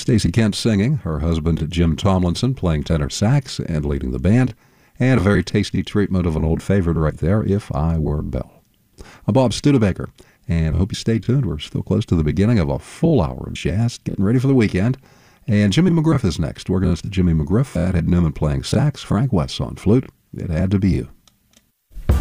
Stacey Kent singing, her husband Jim Tomlinson playing tenor sax and leading the band, and a very tasty treatment of an old favorite right there, If I Were Belle. I'm Bob Studebaker, and I hope you stay tuned. We're still close to the beginning of a full hour of jazz, getting ready for the weekend. And Jimmy McGriff is next. We're going to listen to Jimmy McGriff, Ed Newman playing sax, Frank West on flute. It had to be you.